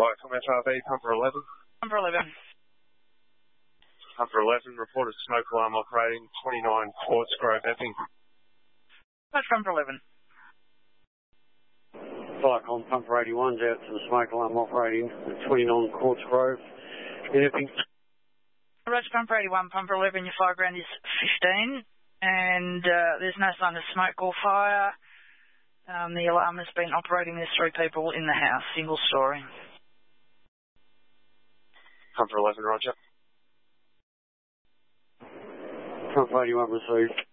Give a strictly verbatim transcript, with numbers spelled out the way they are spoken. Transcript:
Viacom F R B, Pumper eleven. Pumper eleven. Pumper eleven, reported smoke alarm operating, twenty-nine Quartz Grove, Epping. That's Pumper eleven. Viacom Pumper eighty-one's out to the smoke alarm operating at twenty-nine Quartz Grove in Epping. Roger, Pumper eighty-one, Pumper eleven, your fire ground is fifteen, and uh, there's no sign of smoke or fire. Um, the alarm has been operating. There's three people in the house, single story. Pumper eleven, roger. Pumper eighty-one received.